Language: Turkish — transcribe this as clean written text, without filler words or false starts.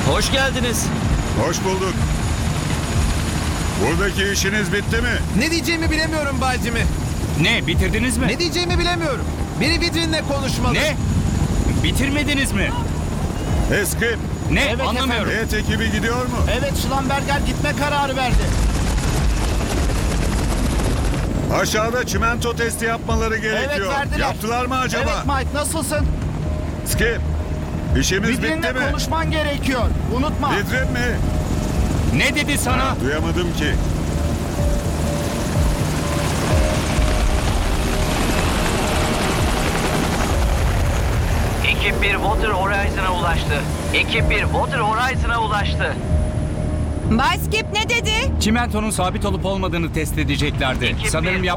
Hoş geldiniz. Hoş bulduk. Buradaki işiniz bitti mi? Ne diyeceğimi bilemiyorum Bay Jimmy. Ne, bitirdiniz mi? Ne diyeceğimi bilemiyorum. Biri vitrinle konuşmalı. Ne? Bitirmediniz mi? Eskip, Ne? Evet Anlamıyorum. heyet ekibi gidiyor mu? Evet, Schlumberger gitme kararı verdi. Aşağıda çimento testi yapmaları gerekiyor. Evet, verdiler. Yaptılar mı acaba? Evet Mike, nasılsın? Skip, işimiz bitti Vitrinle mi? konuşman gerekiyor. Unutma. Vitrin mi? Ne dedi sana? Duyamadım ki. Ekip 1 Water Horizon'a ulaştı. Ekip 1 Water Horizon'a ulaştı. Bay Skip ne dedi? Çimentonun sabit olup olmadığını test edeceklerdi. Ekip Sanırım bir,